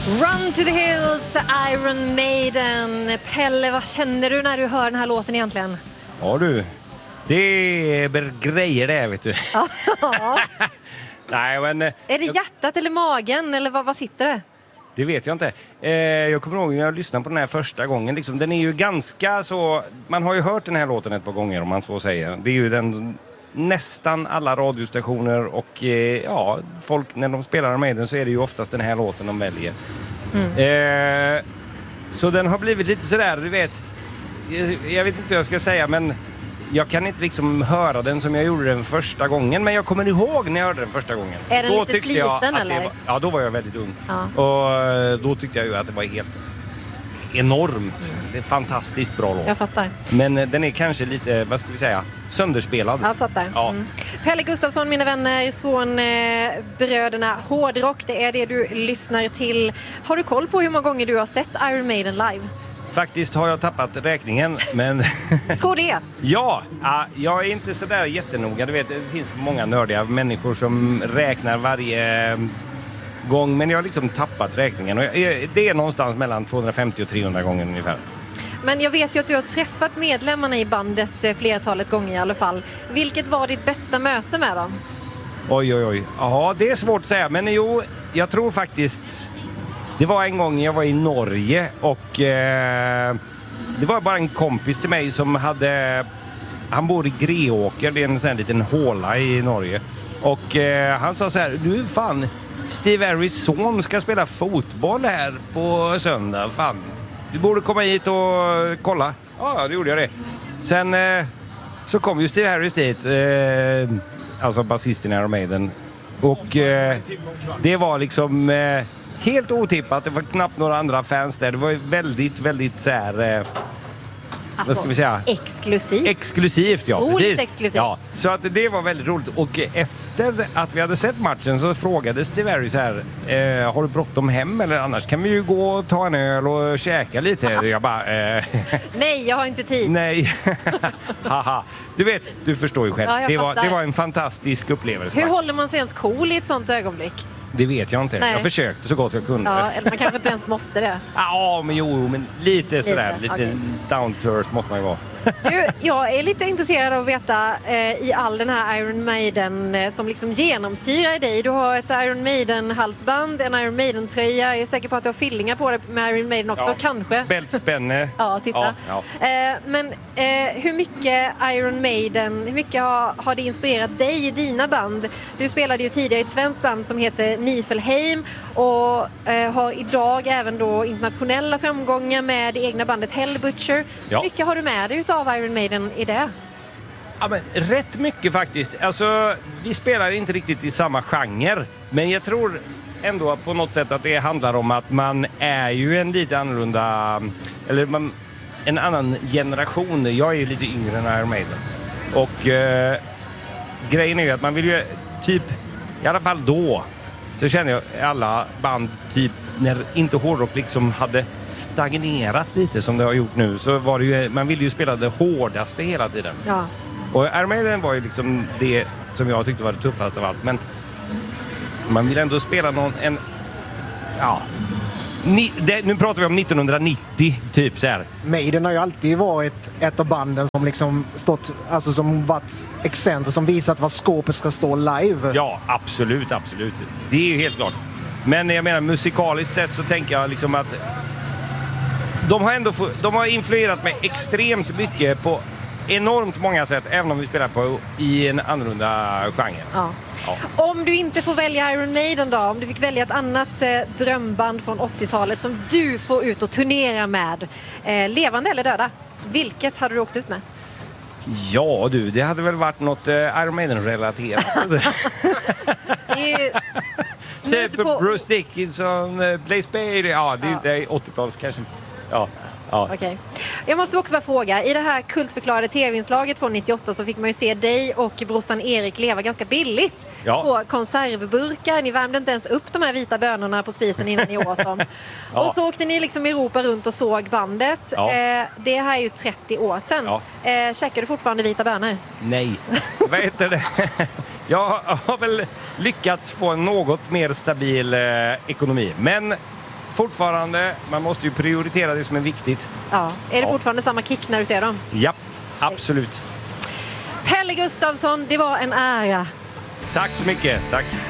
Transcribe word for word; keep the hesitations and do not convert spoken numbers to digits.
Run to the Hills, Iron Maiden. Pelle, vad känner du när du hör den här låten egentligen? Ja du, det är grejer det, vet du. Nej, men... Är det hjärtat eller magen, eller vad, vad sitter det? Det vet jag inte. Eh, jag kommer ihåg när jag lyssnade på den här första gången. Liksom, den är ju ganska så... Man har ju hört den här låten ett par gånger, om man så säger. Det är ju den... Nästan alla radiostationer och eh, ja, folk när de spelar med den så är det ju oftast den här låten de väljer. Mm. Eh, så den har blivit lite sådär, du vet, jag, jag vet inte vad jag ska säga, men jag kan inte liksom höra den som jag gjorde den första gången, men jag kommer ihåg när jag hörde den första gången. Är den då lite sliten eller? Var, ja, då var jag väldigt ung. Ja. Och då tyckte jag ju att det var helt enormt. Det är fantastiskt bra låt. Jag fattar. Men den är kanske lite, vad ska vi säga, sönderspelad. Jag fattar. Ja. Mm. Pelle Gustafsson, mina vänner från eh, bröderna Hårdrock. Det är det du lyssnar till. Har du koll på hur många gånger du har sett Iron Maiden live? Faktiskt har jag tappat räkningen, men... Tror det? Ja, jag är inte så där jättenoga. Du vet, det finns många nördiga människor som räknar varje gång, men jag har liksom tappat räkningen. Och det är någonstans mellan tvåhundrafemtio och trehundra gånger ungefär. Men jag vet ju att du har träffat medlemmarna i bandet flertalet gånger i alla fall. Vilket var ditt bästa möte med dem? Oj, oj, oj. Ja, det är svårt att säga. Men jo, jag tror faktiskt... Det var en gång jag var i Norge och eh, det var bara en kompis till mig som hade... Han bor i Greåker, det är en sån här liten håla i Norge. Och eh, han sa så här, du fan, Steve Harris son ska spela fotboll här på söndag, fan. Du borde komma hit och kolla. Ja, det gjorde jag det. Sen eh, så kom ju Steve Harris dit, eh, alltså basisten i Iron Maiden. Och eh, det var liksom eh, helt otippat. Det var knappt några andra fans där. Det var väldigt, väldigt så här... Eh, Alltså, vad ska vi säga? Exklusivt. Exklusivt, ja. Otroligt precis. exklusivt. Ja, så att det var väldigt roligt. Och efter att vi hade sett matchen så frågade Steve Harris här, eh, har du bråttom hem eller annars kan vi ju gå och ta en öl och käka lite. Jag bara, eh, nej, jag har inte tid. Nej. Haha. Du vet, du förstår ju själv. Ja, det, var, det var en fantastisk upplevelse. Hur håller man sig ens cool i ett sånt ögonblick? Det vet jag inte. Nej. Jag försökte så gott jag kunde. Ja, eller man kanske inte ens måste det. Ja, men jo, men lite sådär. Lite, lite lite down to earth måste man ju vara. Du, jag är lite intresserad av att veta eh, i all den här Iron Maiden eh, som liksom genomsyrar dig. Du har ett Iron Maiden-halsband, en Iron Maiden-tröja. Jag är säker på att du har fillingar på det med Iron Maiden också, ja. Kanske. Bältspänne. Ja, titta. Ja, ja. Eh, men eh, hur mycket Iron Maiden, hur mycket har, har det inspirerat dig i dina band? Du spelade ju tidigare i ett svenskt band som heter Niflheim och eh, har idag även då internationella framgångar med det egna bandet Hell Butcher. Ja. Hur mycket har du med dig utav Iron Maiden i det? Ja, men rätt mycket faktiskt. Alltså, vi spelar inte riktigt i samma genre, men jag tror ändå på något sätt att det handlar om att man är ju en lite annorlunda, eller man, en annan generation. Jag är ju lite yngre än Iron Maiden. Och eh, grejen är ju att man vill ju typ, i alla fall då, så känner jag alla band typ när inte hårdrock liksom hade stagnerat lite som det har gjort nu, så var det ju, man ville ju spela det hårdaste hela tiden. Ja. Och Iron Maiden var ju liksom det som jag tyckte var det tuffaste av allt, men man vill ändå spela någon en ja ni, det, nu pratar vi om nittonhundranittio typ så här. Maiden har ju alltid varit ett av banden som liksom stått, alltså som varit excenter, som visat vad skåpet ska stå live. Ja, absolut, absolut. Det är ju helt klart. Men jag menar, musikaliskt sett så tänker jag liksom att de har ändå de har influerat mig extremt mycket på enormt många sätt, även om vi spelar på i en annorlunda genre. Ja. Ja. Om du inte får välja Iron Maiden då, om du fick välja ett annat eh, drömband från åttiotalet som du får ut och turnera med, eh, levande eller döda, vilket hade du åkt ut med? Ja du, det hade väl varit något eh, Iron Maiden-relaterat. Det är ju typ på... Bruce Dickinson, uh, Blaze Bayley, ja det är Ja. inte åttio-tals kanske. Ja. Ja. Okay. Jag måste också bara fråga, i det här kultförklarade tv-inslaget från nittioåtta så fick man ju se dig och brorsan Erik leva ganska billigt ja. på konservburkar. Ni värmde inte ens upp de här vita bönorna på spisen innan ni åt dem. Ja. Och så åkte ni liksom Europa runt och såg bandet. Ja. Eh, det här är ju trettio år sedan. Ja. Eh, käkar du fortfarande vita bönor? Nej, vad heter det? Jag har väl lyckats få en något mer stabil eh, ekonomi. Men fortfarande. Man måste ju prioritera det som är viktigt. Ja. Är det Ja. fortfarande samma kick när du ser dem? Ja, absolut. Pelle Gustafsson, det var en ära. Tack så mycket. Tack.